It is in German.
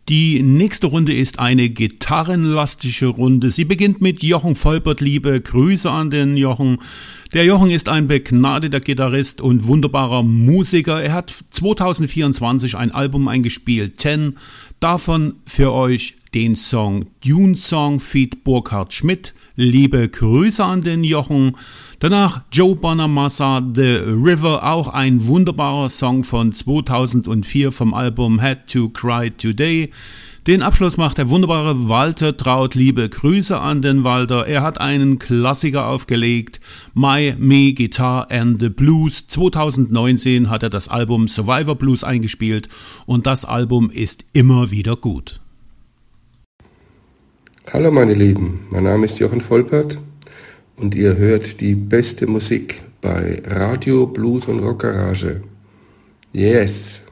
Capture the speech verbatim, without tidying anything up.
Die nächste Runde ist eine gitarrenlastige Runde. Sie beginnt mit Jochen Volpert. Liebe Grüße an den Jochen. Der Jochen ist ein begnadeter Gitarrist und wunderbarer Musiker. Er hat zwanzig vierundzwanzig ein Album eingespielt, Ten. Davon für euch den Song Dune Song feat. Burkhard Schmidt. Liebe Grüße an den Jochen. Danach Joe Bonamassa, The River, auch ein wunderbarer Song von zweitausendvier vom Album Had to Cry Today. Den Abschluss macht der wunderbare Walter Traut. Liebe Grüße an den Walter. Er hat einen Klassiker aufgelegt, My, Me, Guitar and the Blues. zweitausendneunzehn hat er das Album Survivor Blues eingespielt und das Album ist immer wieder gut. Hallo meine Lieben, mein Name ist Jochen Volpert und ihr hört die beste Musik bei Radio Blues und Rock Garage. Yes!